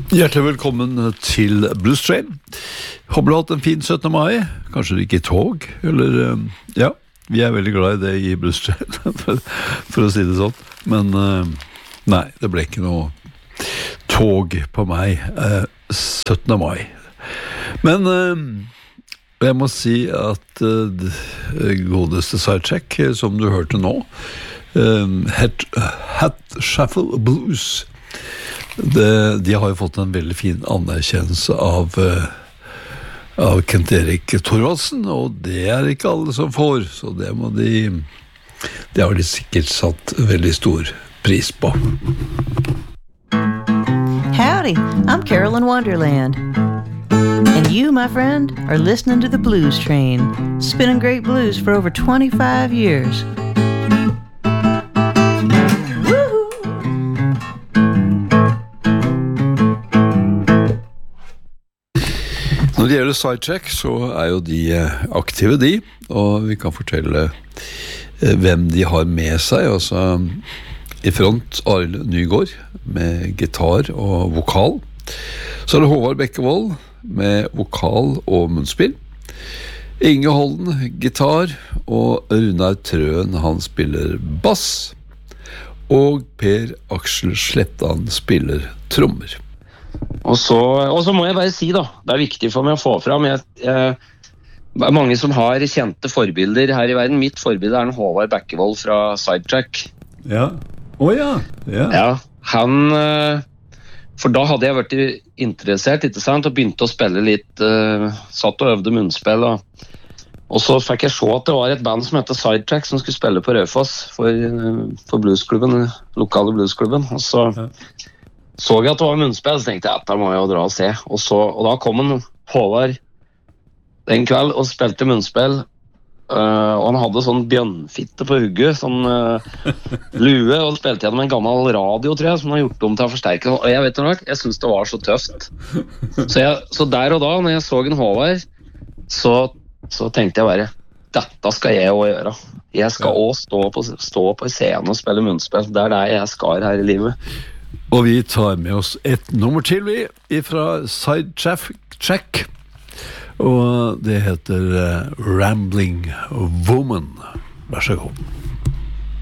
Hjertelig velkommen til Blues Train. Håper du har hatt en fin 17. mai. Kanskje det ikke tog, eller ja, vi veldig glad i det i Blues Train, for å si det sånn. Men nei, det ble ikke noe tog på meg 17. mai. Men jeg må si at godeste Sidecheck, som du hørte nå, Hat Shuffle Blues, de har jo fått en veldig fin anerkjennelse av Kent Erik Thorvaldsen, og det ikke alle som får, så det har de sikkert satt veldig stor pris på. Howdy, I'm Carolyn Wonderland. And you, my friend, are listening to the Blues Train, spinning great blues for over 25 years. Når det gjelder Sidecheck, så jo de aktive de, og vi kan fortelle hvem de har med seg. Altså, i front Arild Nygaard med gitar og vokal. Så det Håvard Bekkevold med vokal og munnspill. Inge Holden, gitar, og Runar Trøen, han spiller bass. Og Per Aksel Slettan spiller trommer. Og så må jeg bare si da, det viktig for meg å få fram, det mange som har kjente forbilder her i verden. Mitt forbilde en Håvard Bekkevold fra Sidetrack. Ja, Ja, han, for da hadde jeg vært interessert, ikke sant, og begynte å spille litt, satt og øvde munnspill, og så fikk jeg se at det var et band som heter Sidetrack som skulle spille på Raufoss for bluesklubben, lokale bluesklubben, og så jeg at det var munnspill, så tenkte jeg at da må jeg jo dra og se. Og da kom Håvard den kveld og spilte munnspill, og han hadde sånn bjønnfitte på hugget, sånn lue, og spilte gjennom en gammel radio, tror jeg, som han har gjort om til å forsterke. Og jeg vet nok, jeg synes det var så tøft. Så der og da, når jeg så en Håvard, så tenkte jeg bare, dette skal jeg også gjøre. Jeg skal også stå på scenen og spille munnspill. Det det jeg skal her i livet. Og vi tar med oss et nummer til vi fra Sidecheck, og det heter Rambling Woman. Vær så god.